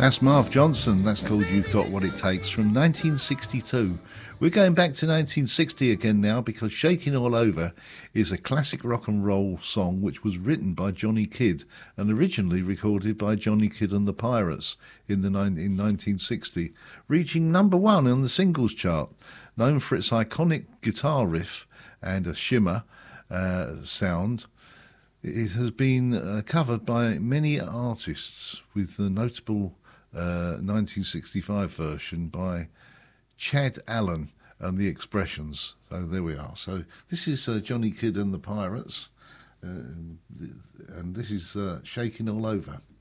That's Marv Johnson. That's called You've Got What It Takes from 1962. We're going back to 1960 again now because Shakin' All Over is a classic rock and roll song which was written by Johnny Kidd and originally recorded by Johnny Kidd and the Pirates in 1960, reaching number one on the singles chart. Known for its iconic guitar riff and a shimmer sound, it has been covered by many artists, with the notable 1965 version by Chad Allen and the Expressions. So there we are. So this is Johnny Kidd and the Pirates, and this is Shakin' All Over.